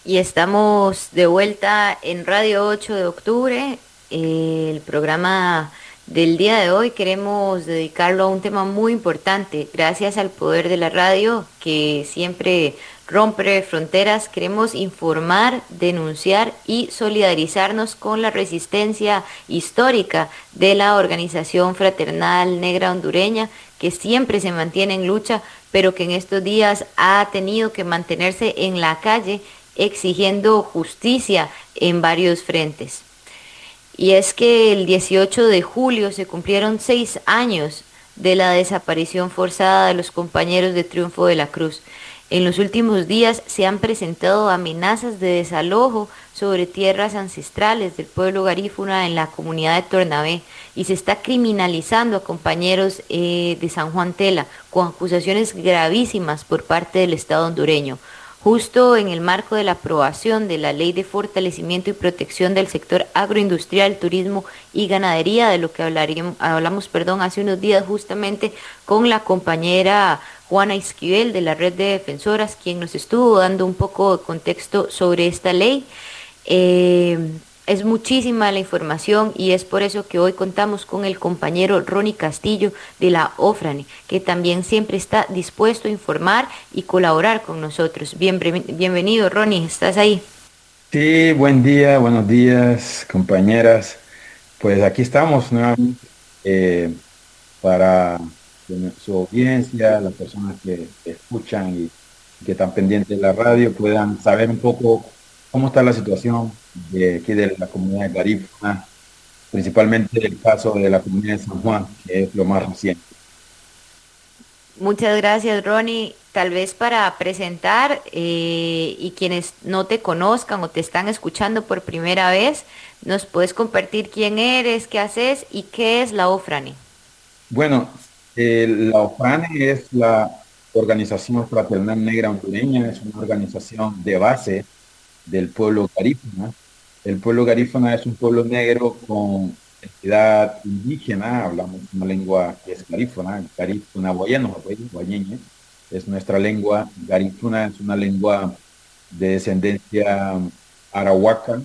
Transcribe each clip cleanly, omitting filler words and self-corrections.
Y estamos de vuelta en Radio 8 de octubre. El programa del día de hoy queremos dedicarlo a un tema muy importante. Gracias al poder de la radio que siempre rompe fronteras, queremos informar, denunciar y solidarizarnos con la resistencia histórica de la Organización Fraternal Negra Hondureña, que siempre se mantiene en lucha, pero que en estos días ha tenido que mantenerse en la calle exigiendo justicia en varios frentes. Y es que el 18 de julio se cumplieron 6 años de la desaparición forzada de los compañeros de Triunfo de la Cruz. En los últimos días se han presentado amenazas de desalojo sobre tierras ancestrales del pueblo garífuna en la comunidad de Tornabé y se está criminalizando a compañeros de San Juan Tela con acusaciones gravísimas por parte del Estado hondureño. Justo en el marco de la aprobación de la Ley de Fortalecimiento y Protección del Sector Agroindustrial, Turismo y Ganadería, de lo que hablamos, hace unos días justamente con la compañera Juana Esquivel de la Red de Defensoras, quien nos estuvo dando un poco de contexto sobre esta ley. Eh, es muchísima la información y es por eso que hoy contamos con el compañero Ronnie Castillo de la OFRANE, que también siempre está dispuesto a informar y colaborar con nosotros. Bienvenido, Ronnie, ¿estás ahí? Sí, buen día, buenos días, compañeras. Pues aquí estamos nuevamente para que su audiencia, las personas que escuchan y que están pendientes de la radio puedan saber un poco cómo está la situación de aquí de la comunidad de Garífuna, principalmente el caso de la comunidad de San Juan, que es lo más reciente. Muchas gracias, Ronnie. Tal vez para presentar y quienes no te conozcan o te están escuchando por primera vez, nos puedes compartir quién eres, qué haces y qué es la OFRANE. Bueno, la OFRANE es la Organización Fraternal Negra Hondureña, es una organización de base del pueblo garífuna. El pueblo garífuna es un pueblo negro con identidad indígena, hablamos una lengua que es garífuna, garífuna guayano, guayeñe, es nuestra lengua. Garífuna es una lengua de descendencia arahuaca,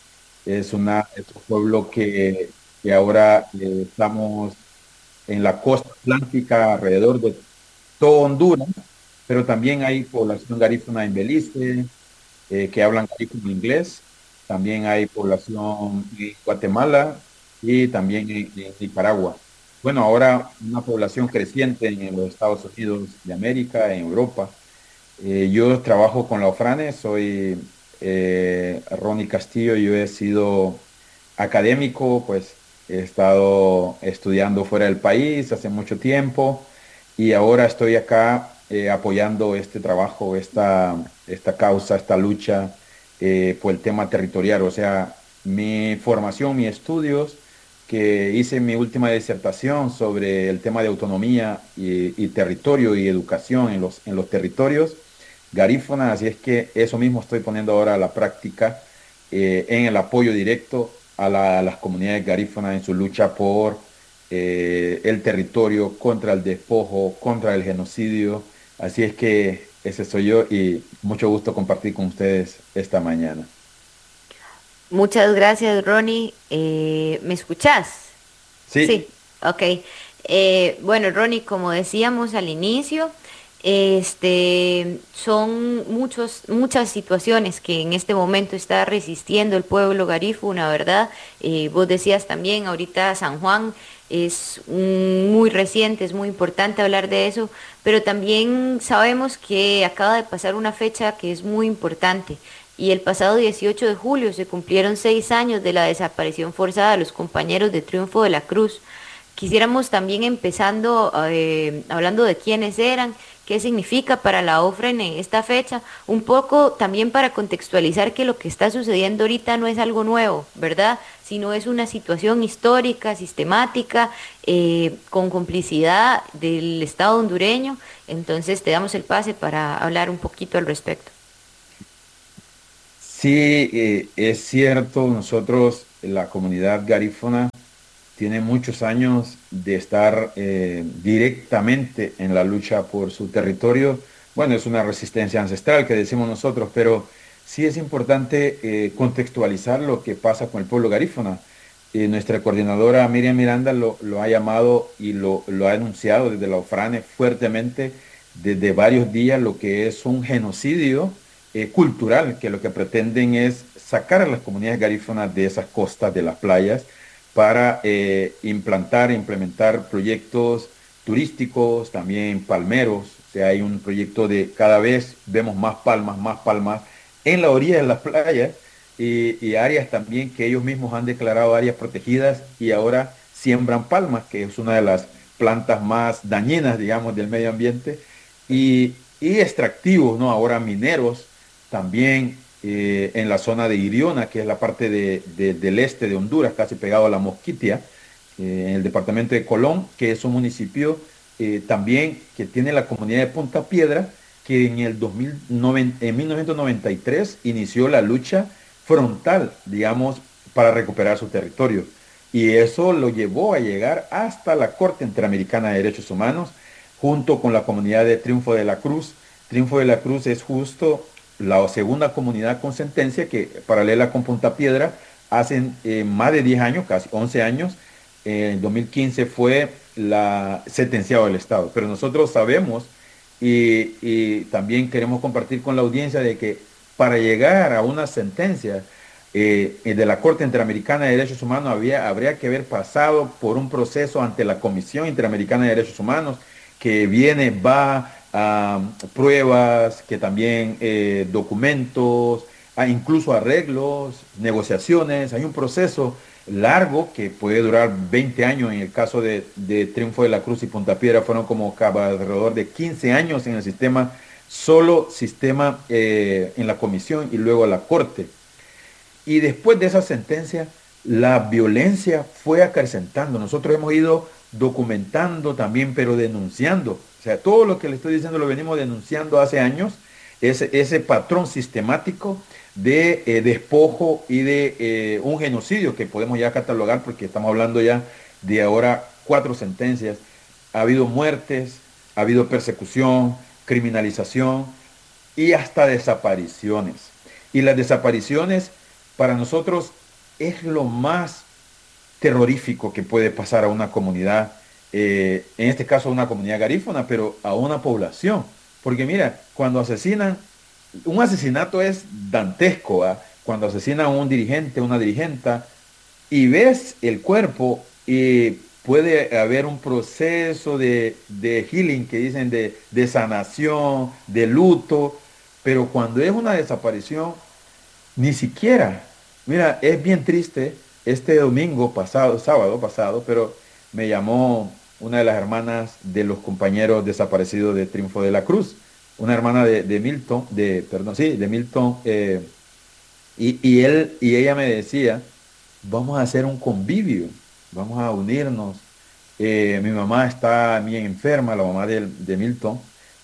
es un pueblo que ahora estamos en la costa atlántica alrededor de todo Honduras, pero también hay población garífuna en Belice, que hablan garífuna inglés. También hay población en Guatemala y también en Nicaragua. Bueno, ahora una población creciente en los Estados Unidos de América, en Europa. Yo trabajo con la OFRANE, soy Ronnie Castillo, yo he sido académico, pues he estado estudiando fuera del país hace mucho tiempo y ahora estoy acá apoyando este trabajo, esta causa, esta lucha por el tema territorial. O sea, mi formación, mis estudios, que hice mi última disertación sobre el tema de autonomía y territorio y educación en los territorios garífuna, así es que eso mismo estoy poniendo ahora a la práctica en el apoyo directo a las comunidades garífunas en su lucha por el territorio, contra el despojo, contra el genocidio. Así es que ese soy yo y mucho gusto compartir con ustedes esta mañana. Muchas gracias, Ronnie. ¿Me escuchás? Sí, Sí, ok. Bueno, Ronnie, como decíamos al inicio, son muchas situaciones que en este momento está resistiendo el pueblo garífuna, ¿verdad? Vos decías también, ahorita San Juan es muy reciente, es muy importante hablar de eso, pero también sabemos que acaba de pasar una fecha que es muy importante. Y el pasado 18 de julio se cumplieron 6 años de la desaparición forzada de los compañeros de Triunfo de la Cruz. Quisiéramos también empezando hablando de quiénes eran, qué significa para la OFREN en esta fecha, un poco también para contextualizar que lo que está sucediendo ahorita no es algo nuevo, ¿verdad? Sino es una situación histórica, sistemática, con complicidad del Estado hondureño. Entonces te damos el pase para hablar un poquito al respecto. sí, es cierto, nosotros, la comunidad garífuna, tiene muchos años de estar directamente en la lucha por su territorio. Bueno, es una resistencia ancestral que decimos nosotros, pero sí es importante contextualizar lo que pasa con el pueblo garífuna. Nuestra coordinadora Miriam Miranda lo ha llamado y lo ha denunciado desde la OFRANE fuertemente desde varios días, lo que es un genocidio cultural, que lo que pretenden es sacar a las comunidades garífunas de esas costas, de las playas, para implantar e implementar proyectos turísticos, también palmeros. O sea, hay un proyecto de cada vez vemos más palmas en la orilla de las playas y áreas también que ellos mismos han declarado áreas protegidas y ahora siembran palmas, que es una de las plantas más dañinas, digamos, del medio ambiente, y extractivos, ¿no? Ahora mineros también en la zona de Iriona, que es la parte del este de Honduras, casi pegado a la Mosquitia, en el departamento de Colón, que es un municipio también que tiene la comunidad de Punta Piedra, que en el 2009, en 1993 inició la lucha frontal, digamos, para recuperar su territorio. Y eso lo llevó a llegar hasta la Corte Interamericana de Derechos Humanos, junto con la comunidad de Triunfo de la Cruz. Triunfo de la Cruz es justo la segunda comunidad con sentencia que, paralela con Punta Piedra, hacen más de 10 años, casi 11 años, en 2015 fue la sentenciado del Estado. Pero nosotros sabemos y también queremos compartir con la audiencia de que para llegar a una sentencia de la Corte Interamericana de Derechos Humanos habría que haber pasado por un proceso ante la Comisión Interamericana de Derechos Humanos que va a pruebas, que también documentos, incluso arreglos, negociaciones. Hay un proceso largo que puede durar 20 años. En el caso de Triunfo de la Cruz y Punta Piedra fueron como alrededor de 15 años en el sistema, solo sistema en la comisión y luego la corte. Y después de esa sentencia, la violencia fue acrecentando. Nosotros hemos ido documentando también, pero denunciando. O sea, todo lo que le estoy diciendo lo venimos denunciando hace años, ese patrón sistemático de despojo y de un genocidio que podemos ya catalogar porque estamos hablando ya de ahora 4 sentencias. Ha habido muertes, ha habido persecución, criminalización y hasta desapariciones. Y las desapariciones para nosotros es lo más terrorífico que puede pasar a una comunidad, en este caso a una comunidad garífuna, pero a una población. Porque mira, cuando asesinan, un asesinato es dantesco, ¿ah? Cuando asesinan a un dirigente, una dirigenta, y ves el cuerpo, puede haber un proceso de healing, que dicen de sanación, de luto, pero cuando es una desaparición, ni siquiera. Mira, es bien triste. Este domingo pasado, sábado pasado, pero me llamó una de las hermanas de los compañeros desaparecidos de Triunfo de la Cruz, una hermana de Milton, perdón, sí, de Milton, y él y ella me decía, vamos a hacer un convivio, vamos a unirnos. Mi mamá está bien enferma, la mamá de Milton,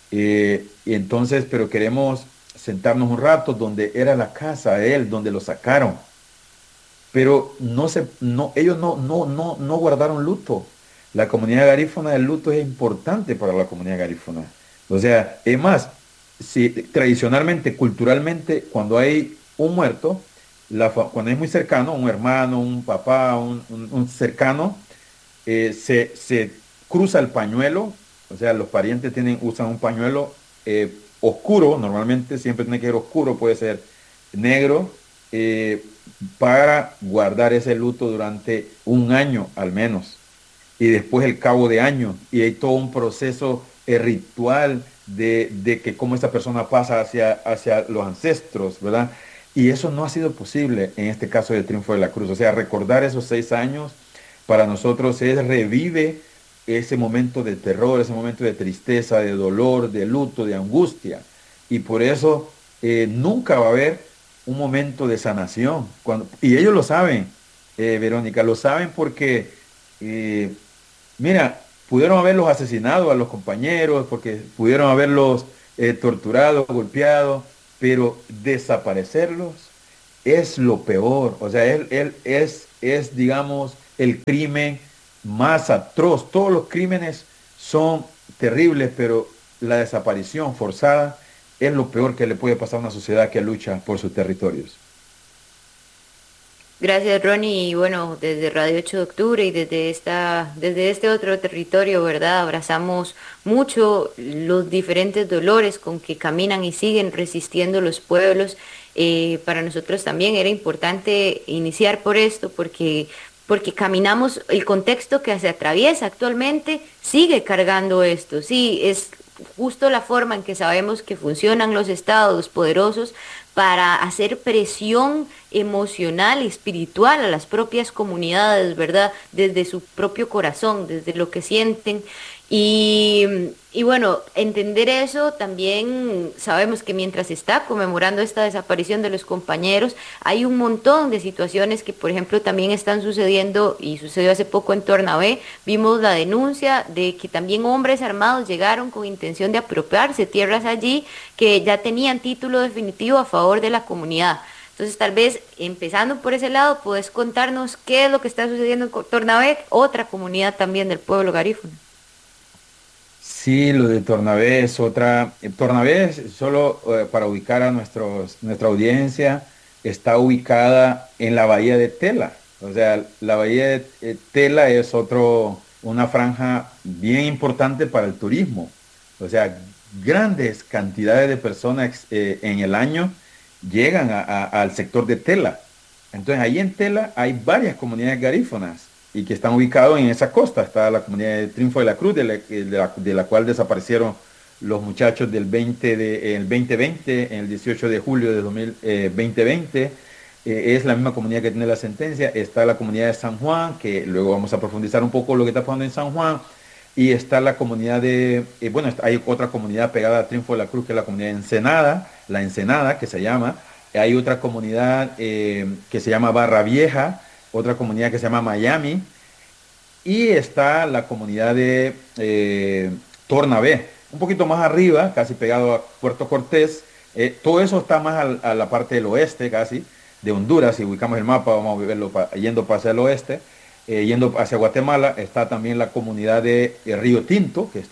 y entonces, pero queremos sentarnos un rato donde era la casa de él, donde lo sacaron. Pero ellos no guardaron luto. La comunidad garífuna del luto es importante para la comunidad garífuna. O sea, es más, si tradicionalmente, culturalmente, cuando hay un muerto, cuando es muy cercano, un hermano, un papá, un cercano, se cruza el pañuelo, o sea, los parientes usan un pañuelo oscuro, normalmente siempre tiene que ser oscuro, puede ser negro, para guardar ese luto durante un año al menos, y después el cabo de año, y hay todo un proceso ritual de que cómo esta persona pasa hacia los ancestros, ¿verdad? Y eso no ha sido posible en este caso del Triunfo de la Cruz. O sea, recordar esos 6 años para nosotros revive ese momento de terror, ese momento de tristeza, de dolor, de luto, de angustia. Y por eso nunca va a haber un momento de sanación. Y ellos lo saben, Verónica, lo saben porque, eh, mira, pudieron haberlos asesinado a los compañeros, porque pudieron haberlos torturado, golpeado, pero desaparecerlos es lo peor. O sea, él es, digamos, el crimen más atroz. Todos los crímenes son terribles, pero la desaparición forzada es lo peor que le puede pasar a una sociedad que lucha por sus territorios. Gracias, Ronnie. Y bueno, desde Radio 8 de Octubre y desde este otro territorio, ¿verdad? Abrazamos mucho los diferentes dolores con que caminan y siguen resistiendo los pueblos. Para nosotros también era importante iniciar por esto, porque caminamos, el contexto que se atraviesa actualmente sigue cargando esto. Sí, es justo la forma en que sabemos que funcionan los estados poderosos para hacer presión emocional y espiritual a las propias comunidades, ¿verdad? Desde su propio corazón, desde lo que sienten. Y bueno, entender eso también sabemos que mientras se está conmemorando esta desaparición de los compañeros, hay un montón de situaciones que, por ejemplo, también están sucediendo y sucedió hace poco en Tornabé. Vimos la denuncia de que también hombres armados llegaron con intención de apropiarse tierras allí que ya tenían título definitivo a favor de la comunidad. Entonces, tal vez empezando por ese lado, puedes contarnos qué es lo que está sucediendo en Tornabé, otra comunidad también del pueblo garífuna. Sí, lo de Tornabé es otra. Tornabé, solo para ubicar a nuestra audiencia, está ubicada en la bahía de Tela. O sea, la bahía de Tela es una franja bien importante para el turismo. O sea, grandes cantidades de personas en el año llegan al sector de Tela. Entonces, ahí en Tela hay varias comunidades garífonas y que están ubicados en esa costa. Está la comunidad de Triunfo de la Cruz, de la cual desaparecieron los muchachos el 2020, en el 18 de julio de 2020. Es la misma comunidad que tiene la sentencia. Está la comunidad de San Juan, que luego vamos a profundizar un poco lo que está pasando en San Juan. Y está la comunidad hay otra comunidad pegada a Triunfo de la Cruz, que es la comunidad de Ensenada, la Ensenada, que se llama. Hay otra comunidad que se llama Barra Vieja, otra comunidad que se llama Miami, y está la comunidad de Tornabé, un poquito más arriba, casi pegado a Puerto Cortés. Todo eso está más a la parte del oeste, casi, de Honduras. Si ubicamos el mapa, vamos a verlo yendo hacia el oeste. Yendo hacia Guatemala, está también la comunidad de Río Tinto, que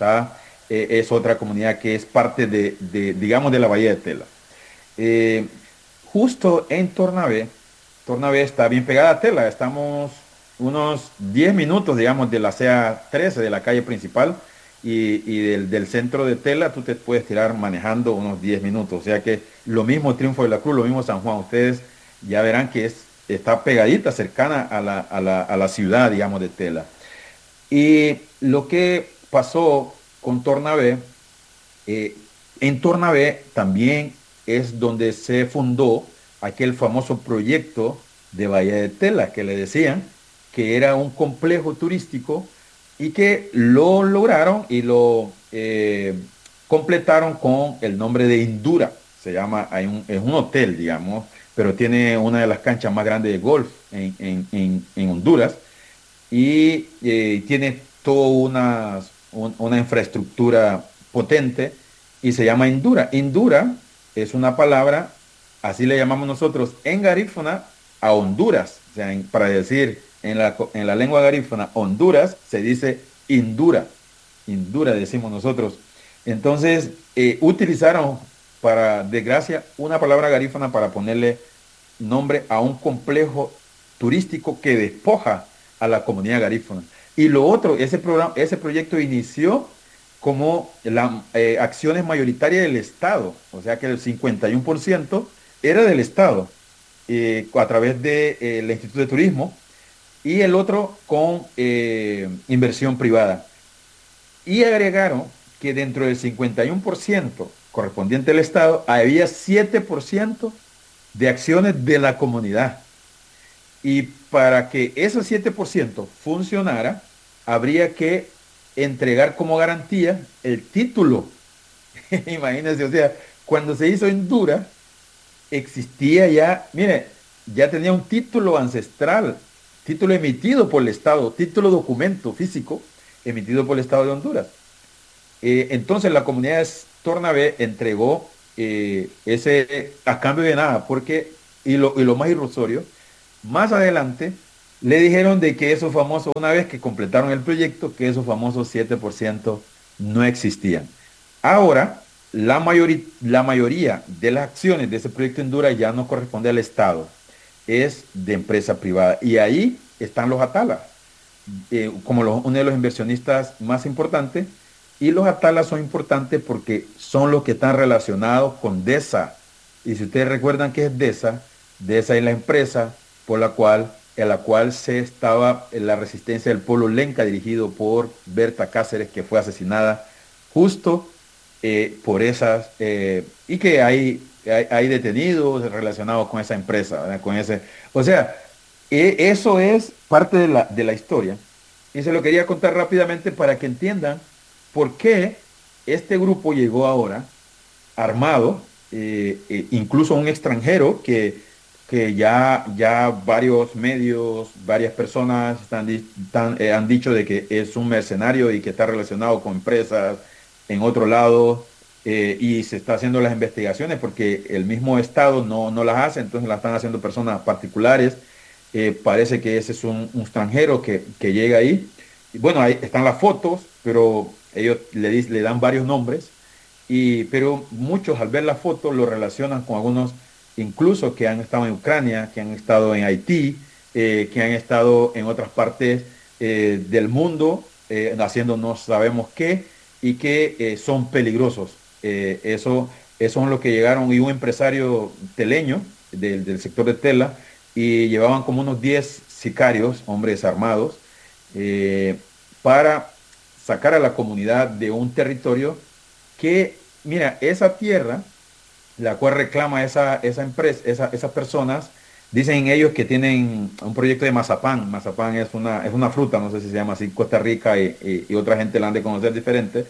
es otra comunidad que es parte digamos, de la Bahía de Tela. Eh, Justo en Tornabé, Tornabé está bien pegada a Tela. Estamos unos 10 minutos, digamos, de la CA 13, de la calle principal, y del centro de Tela tú te puedes tirar manejando unos 10 minutos. O sea que lo mismo Triunfo de la Cruz, lo mismo San Juan. Ustedes ya verán que está pegadita, cercana a la ciudad, digamos, de Tela. Y lo que pasó con Tornabé, eh, en Tornabé también es donde se fundó aquel famoso proyecto de Bahía de Tela, que le decían que era un complejo turístico y que lo lograron y lo completaron con el nombre de Indura. Se llama, es un hotel, digamos, pero tiene una de las canchas más grandes de golf en Honduras, y tiene toda una infraestructura potente, y se llama Indura. Indura es una palabra, así le llamamos nosotros en garífuna a Honduras. O sea, para decir en la lengua garífuna Honduras se dice Indura. Indura decimos nosotros. Entonces, utilizaron, para desgracia, una palabra garífuna para ponerle nombre a un complejo turístico que despoja a la comunidad garífuna. Y lo otro, ese proyecto inició como acciones mayoritarias del Estado, o sea que el 51% era del Estado, a través del Instituto de Turismo, y el otro con inversión privada. Y agregaron que dentro del 51% correspondiente al Estado, había 7% de acciones de la comunidad. Y para que ese 7% funcionara, habría que entregar como garantía el título. Imagínense, o sea, cuando se hizo Endura, existía ya, mire, ya tenía un título ancestral, título emitido por el Estado, título documento físico emitido por el Estado de Honduras. Entonces la comunidad de Tornabé entregó ese a cambio de nada, porque, y lo más irrisorio, más adelante le dijeron de que esos famosos, una vez que completaron el proyecto, que esos famosos 7% no existían. Ahora, la mayoría de las acciones de ese proyecto Endura ya no corresponde al Estado, es de empresa privada. Y ahí están los Atalas, como uno de los inversionistas más importantes. Y los Atalas son importantes porque son los que están relacionados con DESA. Y si ustedes recuerdan qué es DESA, DESA es la empresa por en la cual se estaba en la resistencia del pueblo Lenca, dirigido por Berta Cáceres, que fue asesinada justo por esas, y que hay detenidos relacionados con esa empresa, ¿verdad? Con ese, o sea, eso es parte de la historia. Y se lo quería contar rápidamente para que entiendan por qué este grupo llegó ahora armado, incluso un extranjero que ya varios medios, varias personas han dicho de que es un mercenario y que está relacionado con empresas en otro lado, y se está haciendo las investigaciones porque el mismo Estado no las hace, entonces las están haciendo personas particulares. Parece que ese es un extranjero que llega ahí. Y bueno, ahí están las fotos, pero ellos le dan varios nombres, pero muchos al ver la foto lo relacionan con algunos, incluso que han estado en Ucrania, que han estado en Haití, que han estado en otras partes del mundo, haciendo no sabemos qué, y que son peligrosos. Eso son los que llegaron, y un empresario teleño del sector de tela, y llevaban como unos 10 sicarios, hombres armados, eh, para sacar a la comunidad de un territorio que, mira, esa tierra, la cual reclama esa empresa, esas personas, dicen ellos que tienen un proyecto de mazapán. Mazapán es una fruta, no sé si se llama así, Costa Rica, y otra gente la han de conocer diferente,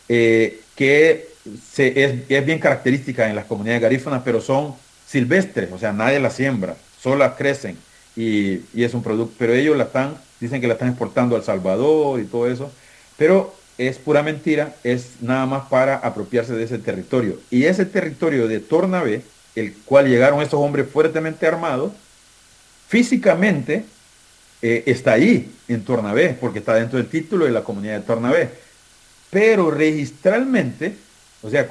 que es bien característica en las comunidades garífonas, pero son silvestres, o sea, nadie las siembra, solas crecen, y es un producto, pero ellos dicen que la están exportando a El Salvador y todo eso, pero es pura mentira, es nada más para apropiarse de ese territorio. Y ese territorio de Tornabé, el cual llegaron estos hombres fuertemente armados, físicamente está ahí, en Tornabé, porque está dentro del título de la comunidad de Tornabé. Pero registralmente, o sea,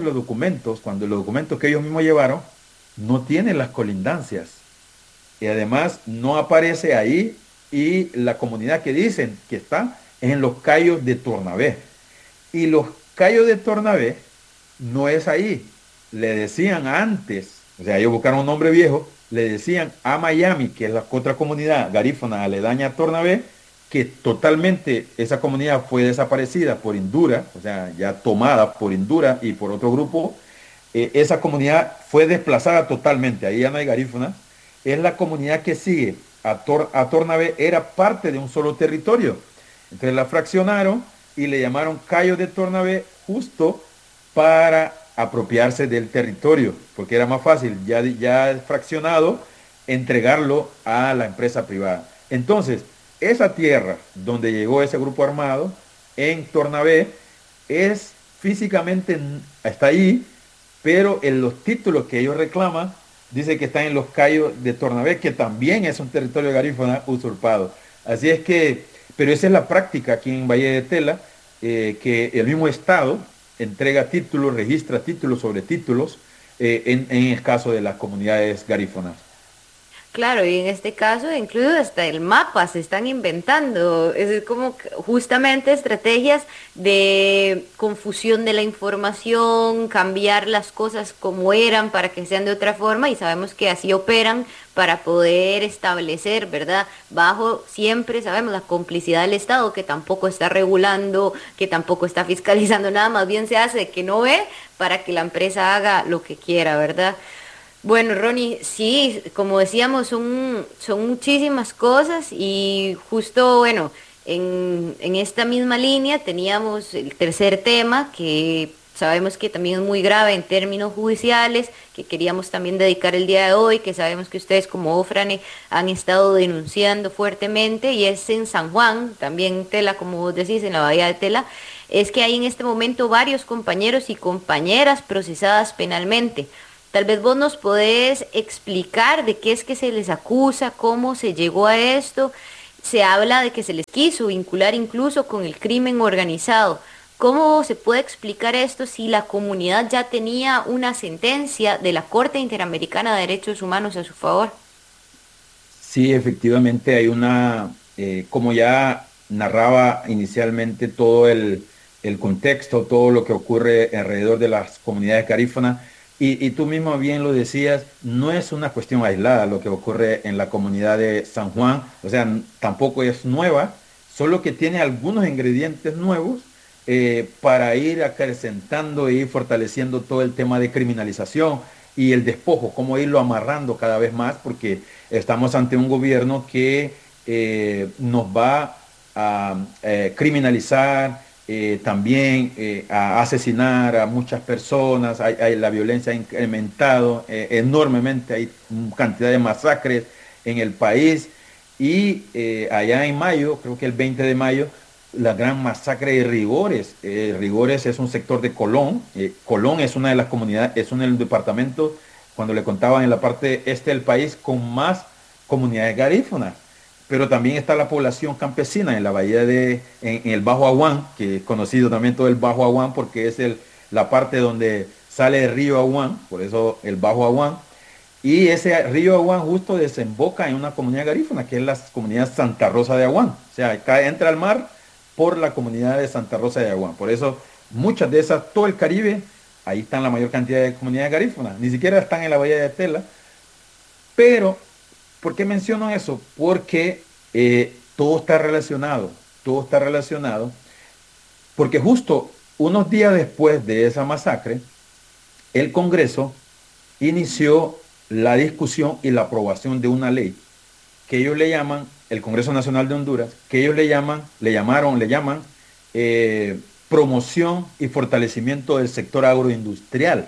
cuando los documentos que ellos mismos llevaron, no tienen las colindancias. Y además no aparece ahí, y la comunidad que dicen que está es en los Cayos de Tornabé. Y los Cayos de Tornabé no es ahí. Le decían antes, o sea, ellos buscaron un nombre viejo, le decían a Miami, que es la otra comunidad garífona aledaña a Tornabé, que totalmente esa comunidad fue desaparecida por Indura, o sea, ya tomada por Indura y por otro grupo. Esa comunidad fue desplazada totalmente, ahí ya no hay garífonas. Es la comunidad que sigue a Tornabé, era parte de un solo territorio. Entonces la fraccionaron y le llamaron Cayo de Tornabé, justo para apropiarse del territorio, porque era más fácil, ya fraccionado, entregarlo a la empresa privada. Entonces, esa tierra donde llegó ese grupo armado, en Tornabé, es físicamente, está ahí, pero en los títulos que ellos reclaman, dice que están en los Cayos de Tornabé, que también es un territorio garífuna usurpado. Así es que, pero esa es la práctica aquí en Valle de Tela, que el mismo Estado entrega títulos, registra títulos sobre títulos, en el caso de las comunidades garífonas. Claro, y en este caso incluso hasta el mapa se están inventando. Es como justamente estrategias de confusión de la información, cambiar las cosas como eran para que sean de otra forma, y sabemos que así operan para poder establecer, ¿verdad? Bajo siempre, sabemos, la complicidad del Estado, que tampoco está regulando, que tampoco está fiscalizando nada, más bien se hace que no ve para que la empresa haga lo que quiera, ¿verdad? Bueno, Ronnie, sí, como decíamos, son muchísimas cosas, y justo, bueno, en esta misma línea teníamos el tercer tema, que sabemos que también es muy grave en términos judiciales, que queríamos también dedicar el día de hoy, que sabemos que ustedes como Ofrane han estado denunciando fuertemente, y es en San Juan, también Tela, como vos decís, en la Bahía de Tela. Es que hay en este momento varios compañeros y compañeras procesadas penalmente. Tal vez vos nos podés explicar de qué es que se les acusa, cómo se llegó a esto. Se habla de que se les quiso vincular incluso con el crimen organizado. ¿Cómo se puede explicar esto si la comunidad ya tenía una sentencia de la Corte Interamericana de Derechos Humanos a su favor? Sí, efectivamente hay como ya narraba inicialmente todo el contexto, todo lo que ocurre alrededor de las comunidades garífonas, y tú mismo bien lo decías, no es una cuestión aislada lo que ocurre en la comunidad de San Juan, o sea, tampoco es nueva, solo que tiene algunos ingredientes nuevos para ir acrecentando e ir fortaleciendo todo el tema de criminalización y el despojo, cómo irlo amarrando cada vez más, porque estamos ante un gobierno que nos va a criminalizar, también a asesinar a muchas personas, la violencia ha incrementado enormemente, hay cantidad de masacres en el país y allá en mayo, creo que el 20 de mayo, la gran masacre de Rigores. Rigores es un sector de Colón. Colón es una de las comunidades, es uno de los departamentos, cuando le contaban en la parte este del país, con más comunidades garífunas. Pero también está la población campesina en la bahía en el Bajo Aguán, que es conocido también todo el Bajo Aguán porque es la parte donde sale el río Aguán, por eso el Bajo Aguán. Y ese río Aguán justo desemboca en una comunidad garífuna, que es la comunidad Santa Rosa de Aguán. O sea, acá entra al mar por la comunidad de Santa Rosa de Aguán. Por eso muchas de esas, todo el Caribe, ahí están la mayor cantidad de comunidades garífunas. Ni siquiera están en la bahía de Tela. Pero, ¿por qué menciono eso? Porque todo está relacionado, todo está relacionado, porque justo unos días después de esa masacre, el Congreso inició la discusión y la aprobación de una ley que ellos le llaman, el Congreso Nacional de Honduras, que ellos le llaman promoción y fortalecimiento del sector agroindustrial.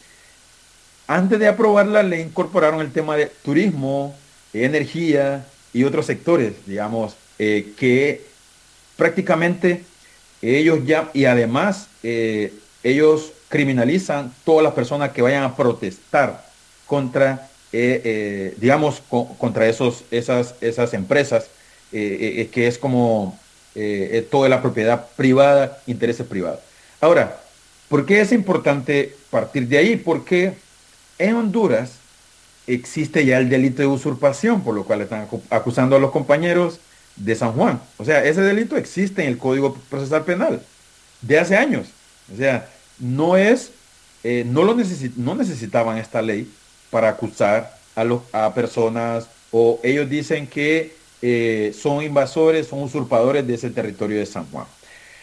Antes de aprobarla, le incorporaron el tema de turismo, energía y otros sectores, digamos, que prácticamente ellos ya, y además ellos criminalizan todas las personas que vayan a protestar contra, digamos, contra esas empresas, que es como toda la propiedad privada, intereses privados. Ahora, ¿por qué es importante partir de ahí? Porque en Honduras existe ya el delito de usurpación, por lo cual están acusando a los compañeros de San Juan. O sea, ese delito existe en el Código Procesal Penal de hace años. O sea, no necesitaban esta ley para acusar a personas, o ellos dicen que son invasores, son usurpadores de ese territorio de San Juan.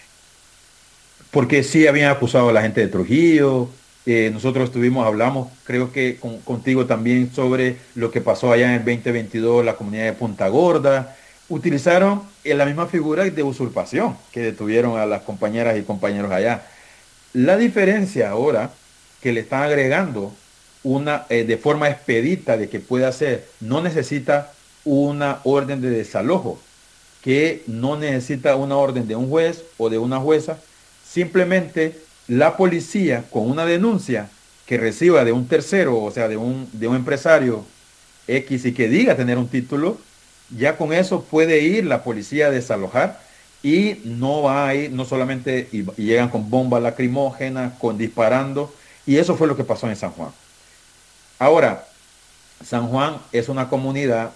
Porque sí habían acusado a la gente de Trujillo. Nosotros hablamos, creo que contigo también, sobre lo que pasó allá en el 2022, la comunidad de Punta Gorda. Utilizaron la misma figura de usurpación que detuvieron a las compañeras y compañeros allá. La diferencia ahora que le están agregando de forma expedita de que pueda ser, no necesita una orden de desalojo, que no necesita una orden de un juez o de una jueza, simplemente la policía con una denuncia que reciba de un tercero, o sea, de un empresario X y que diga tener un título, ya con eso puede ir la policía a desalojar y no va a ir, no solamente y llegan con bombas lacrimógenas, con disparando, y eso fue lo que pasó en San Juan. Ahora, San Juan es una comunidad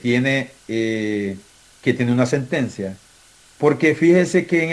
que tiene una sentencia, porque fíjese que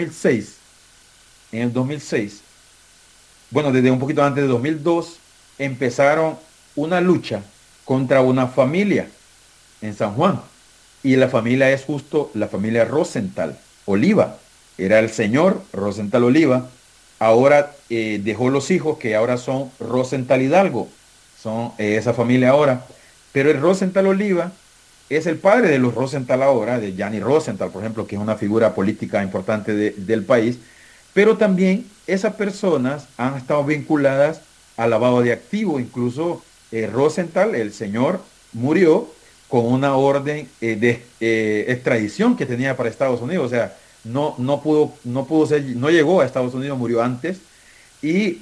en el 2006, bueno, desde un poquito antes de 2002, empezaron una lucha contra una familia en San Juan. Y la familia es justo la familia Rosenthal Oliva. Era el señor Rosenthal Oliva. Ahora dejó los hijos que ahora son Rosenthal Hidalgo. Son esa familia ahora. Pero el Rosenthal Oliva es el padre de los Rosenthal ahora, de Gianni Rosenthal, por ejemplo, que es una figura política importante del país. Pero también esas personas han estado vinculadas al lavado de activos. Incluso Rosenthal, el señor, murió con una orden de extradición que tenía para Estados Unidos. O sea, no pudo ser, no llegó a Estados Unidos, murió antes. Y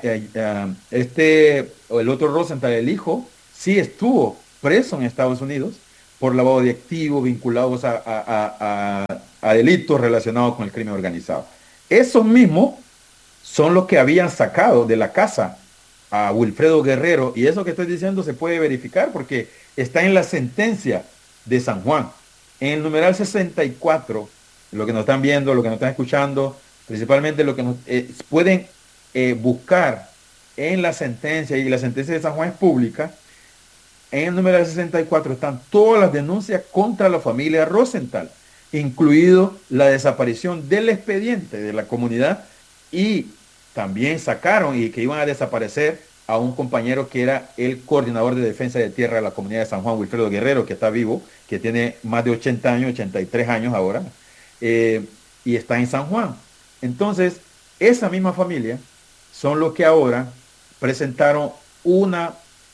el otro Rosenthal, el hijo, sí estuvo preso en Estados Unidos por lavado de activos vinculados a delitos relacionados con el crimen organizado. Esos mismos son los que habían sacado de la casa a Wilfredo Guerrero, y eso que estoy diciendo se puede verificar porque está en la sentencia de San Juan. En el numeral 64, lo que nos están viendo, lo que nos están escuchando, principalmente lo que nos pueden buscar en la sentencia, y la sentencia de San Juan es pública. En el numeral 64 están todas las denuncias contra la familia Rosenthal, incluido la desaparición del expediente de la comunidad, y también sacaron y que iban a desaparecer a un compañero que era el coordinador de defensa de tierra de la comunidad de San Juan, Wilfredo Guerrero, que está vivo, que tiene más de 80 años, 83 años ahora, eh, y está en San Juan. Entonces, esa misma familia son los que ahora presentaron una,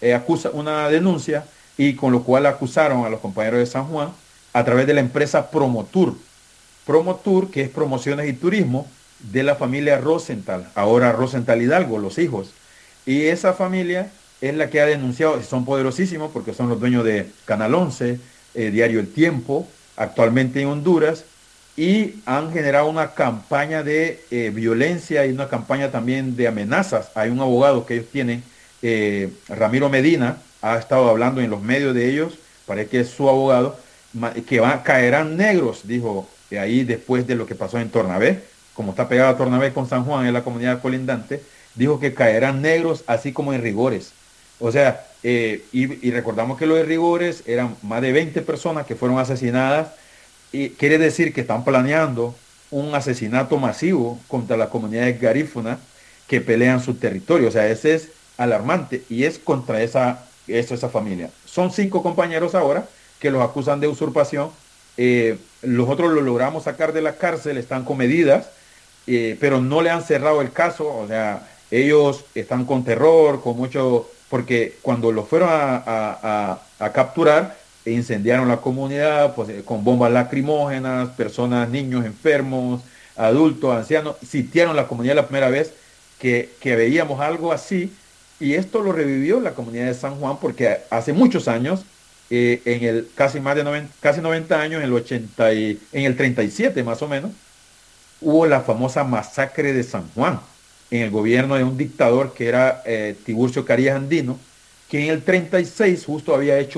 una denuncia, y con lo cual acusaron a los compañeros de San Juan a través de la empresa Promotur. Promotur, que es Promociones y Turismo, de la familia Rosenthal, ahora Rosenthal Hidalgo, los hijos. Y esa familia es la que ha denunciado, son poderosísimos porque son los dueños de Canal 11, Diario El Tiempo, actualmente en Honduras, y han generado una campaña de violencia y una campaña también de amenazas. Hay un abogado que ellos tienen, Ramiro Medina, ha estado hablando en los medios de ellos, parece que es su abogado, que caerán negros, dijo ahí después de lo que pasó en Tornabé, como está pegado a Tornabé con San Juan, en la comunidad colindante, dijo que caerán negros así como en Rigores. O sea, y recordamos que los de Rigores eran más de 20 personas que fueron asesinadas, y quiere decir que están planeando un asesinato masivo contra las comunidades garífunas que pelean su territorio. O sea, ese es alarmante y es contra esa familia. Son 5 compañeros ahora que los acusan de usurpación. Los otros los logramos sacar de la cárcel, están con medidas, pero no le han cerrado el caso. O sea, ellos están con terror, con mucho, porque cuando los fueron a capturar, incendiaron la comunidad pues, con bombas lacrimógenas, personas, niños enfermos, adultos, ancianos, sitiaron la comunidad la primera vez que veíamos algo así, y esto lo revivió la comunidad de San Juan porque hace muchos años, en el casi más de 90, casi 90 años, en el 80 en el 37 más o menos, hubo la famosa masacre de San Juan en el gobierno de un dictador que era Tiburcio Carías Andino, que en el 36 justo había hecho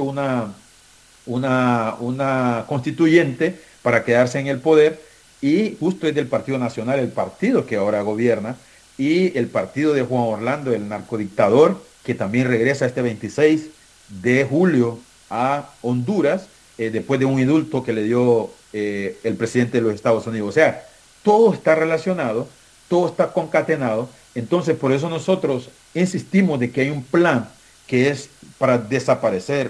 una constituyente para quedarse en el poder, y justo es del Partido Nacional, el partido que ahora gobierna, y el partido de Juan Orlando, el narcodictador, que también regresa este 26 de julio a Honduras, después de un indulto que le dio el presidente de los Estados Unidos. O sea, todo está relacionado, todo está concatenado. Entonces, por eso nosotros insistimos de que hay un plan que es para desaparecer,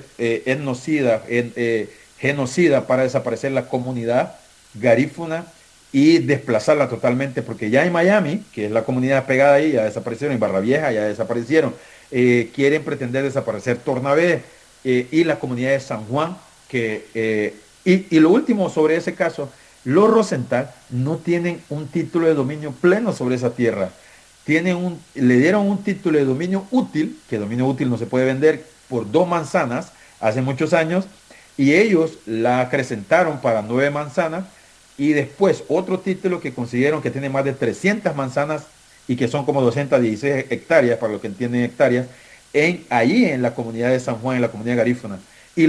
genocida, para desaparecer la comunidad garífuna y desplazarla totalmente, porque ya en Miami, que es la comunidad pegada ahí, ya desaparecieron, en Barra Vieja ya desaparecieron, quieren pretender desaparecer Tornabé, y la comunidad de San Juan, y lo último sobre ese caso, los Rosenthal no tienen un título de dominio pleno sobre esa tierra. Le dieron un título de dominio útil, que dominio útil no se puede vender, por 2 manzanas hace muchos años, y ellos la acrecentaron para 9 manzanas, y después otro título que consiguieron que tiene más de 300 manzanas y que son como 216 hectáreas, para los que entienden hectáreas, allí en la comunidad de San Juan, en la comunidad garífuna. Y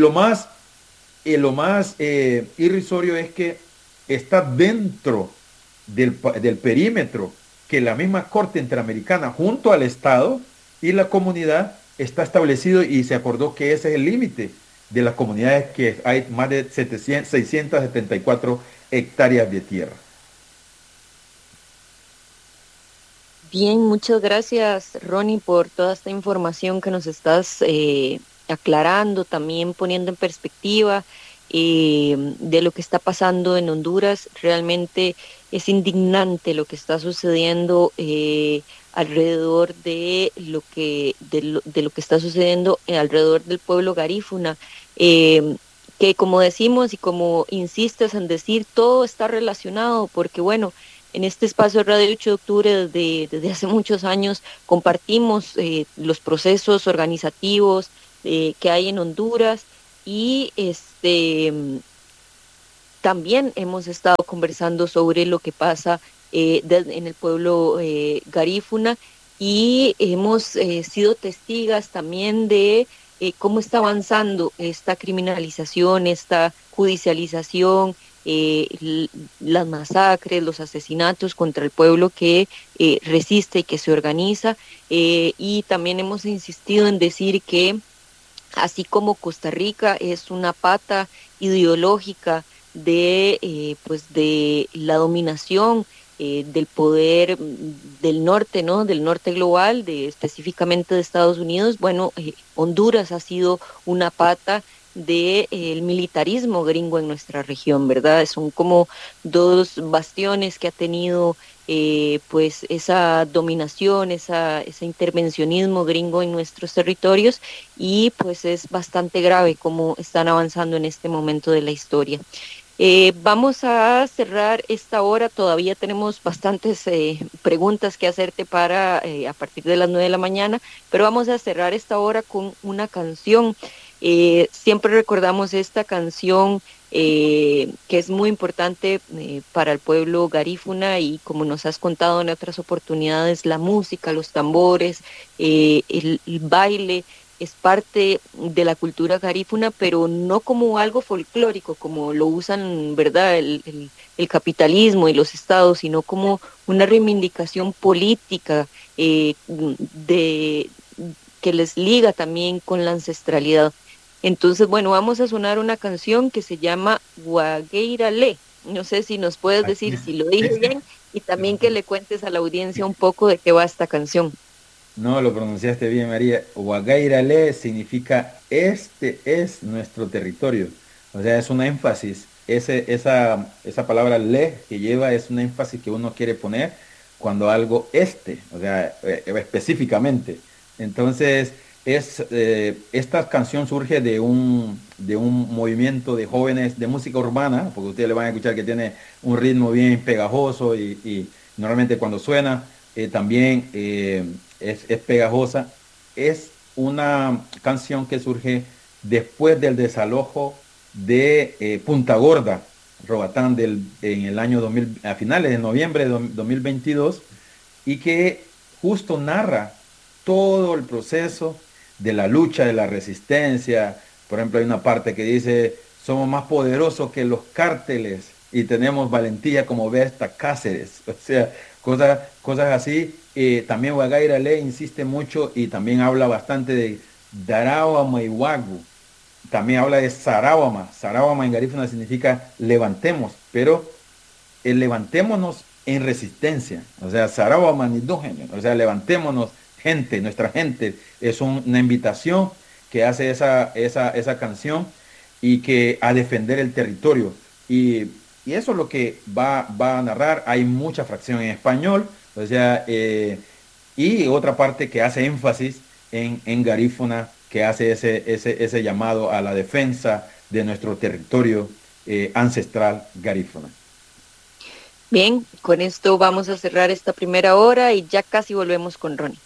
lo más irrisorio es que está dentro del perímetro que la misma Corte Interamericana, junto al Estado y la comunidad, está establecido, y se acordó que ese es el límite de las comunidades, que hay más de 674 hectáreas de tierra. Bien, muchas gracias, Ronnie, por toda esta información que nos estás aclarando, también poniendo en perspectiva de lo que está pasando en Honduras. Realmente es indignante lo que está sucediendo alrededor de lo que está sucediendo alrededor del pueblo garífuna. Que como decimos y como insistes en decir, todo está relacionado, porque bueno, en este espacio de Radio 8 de Octubre desde hace muchos años compartimos los procesos organizativos que hay en Honduras, y también hemos estado conversando sobre lo que pasa en el pueblo garífuna, y hemos sido testigas también de cómo está avanzando esta criminalización, esta judicialización, las masacres, los asesinatos contra el pueblo que resiste y que se organiza. Y también hemos insistido en decir que así como Costa Rica es una pata ideológica pues de la dominación del poder del norte, ¿no? Del norte global, específicamente de Estados Unidos. Bueno, Honduras ha sido una pata del militarismo gringo en nuestra región, ¿verdad? Son como dos bastiones que ha tenido pues esa dominación, ese intervencionismo gringo en nuestros territorios, y pues es bastante grave cómo están avanzando en este momento de la historia. Vamos a cerrar esta hora, todavía tenemos bastantes preguntas que hacerte para a partir de las 9 de la mañana, pero vamos a cerrar esta hora con una canción. Siempre recordamos esta canción que es muy importante para el pueblo garífuna, y como nos has contado en otras oportunidades, la música, los tambores, el baile es parte de la cultura garífuna, pero no como algo folclórico, como lo usan, ¿verdad?, el capitalismo y los estados, sino como una reivindicación política de, que les liga también con la ancestralidad. Entonces, bueno, vamos a sonar una canción que se llama Guagueirale. No sé si nos puedes decir si lo dije bien, y también que le cuentes a la audiencia un poco de qué va esta canción. No, lo pronunciaste bien, María. Guagairale significa este es nuestro territorio. O sea, es un énfasis. Esa palabra le que lleva es un énfasis que uno quiere poner cuando algo o sea, específicamente. Entonces, esta canción surge de un movimiento de jóvenes de música urbana, porque ustedes le van a escuchar que tiene un ritmo bien pegajoso y normalmente cuando suena también es pegajosa. Es una canción que surge después del desalojo de Punta Gorda, Roatán, en el año 2000, a finales de noviembre de 2022, y que justo narra todo el proceso de la lucha, de la resistencia. Por ejemplo, hay una parte que dice, somos más poderosos que los cárteles y tenemos valentía como Berta Cáceres. O sea, cosas así. También Guagaira Le insiste mucho y también habla bastante de Darawama y Wagu. También habla de Sarawama. Sarawama en garífuna significa levantemos, pero el levantémonos en resistencia. O sea, Sarawama ni Dógenes. O sea, levantémonos, gente, nuestra gente. Es una invitación que hace esa canción y que a defender el territorio. Y eso es lo que va a narrar. Hay mucha fracción en español, o sea, y otra parte que hace énfasis en garífuna, que hace ese llamado a la defensa de nuestro territorio ancestral garífuna. Bien, con esto vamos a cerrar esta primera hora y ya casi volvemos con Ronnie.